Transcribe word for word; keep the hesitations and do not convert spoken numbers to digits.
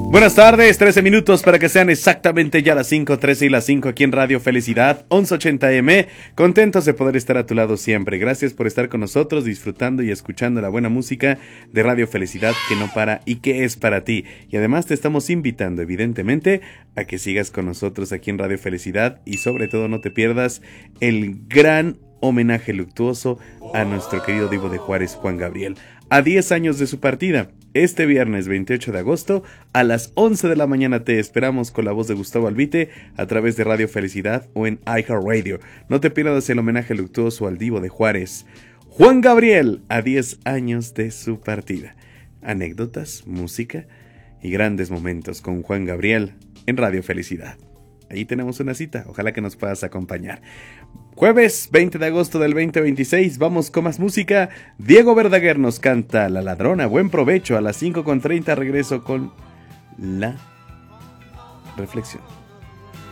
Buenas tardes, trece minutos para que sean exactamente ya las cinco trece y las cinco aquí en Radio Felicidad, once ochenta eme. Contentos de poder estar a tu lado siempre. Gracias por estar con nosotros, disfrutando y escuchando la buena música de Radio Felicidad que no para y que es para ti. Y además te estamos invitando, evidentemente, a que sigas con nosotros aquí en Radio Felicidad y sobre todo no te pierdas el gran homenaje luctuoso a nuestro querido divo de Juárez, Juan Gabriel, a diez años de su partida. Este viernes veintiocho de agosto a las once de la mañana te esperamos con la voz de Gustavo Albite a través de Radio Felicidad o en iHeartRadio. No te pierdas el homenaje luctuoso al divo de Juárez, Juan Gabriel, a diez años de su partida. Anécdotas, música y grandes momentos con Juan Gabriel en Radio Felicidad. Ahí tenemos una cita, ojalá que nos puedas acompañar. Jueves veinte de agosto del veinte veintiséis, vamos con más música. Diego Verdaguer nos canta La Ladrona. Buen provecho, a las cinco con treinta regreso con la reflexión.